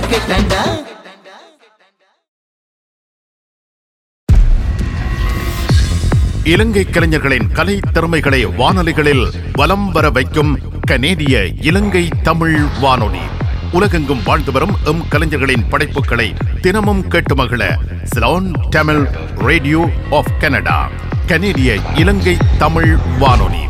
இலங்கை கலைஞர்களின் கலை திறமைகளை வானொலிகளில் வலம் வர வைக்கும் கனேடிய இலங்கை தமிழ் வானொலி. உலகெங்கும் வாழ்ந்து வரும் எம் கலைஞர்களின் படைப்புகளை தினமும் கேட்டு மகிழ Ceylon Tamil radio of Canada, கனேடிய இலங்கை தமிழ் வானொலி.